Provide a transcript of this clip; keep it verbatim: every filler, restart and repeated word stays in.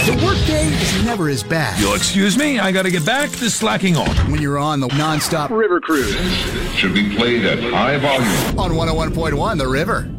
The workday is never as bad. You'll excuse me, I gotta get back to slacking off. When you're on the non-stop river cruise. Should be played at high volume. On one oh one point one The River.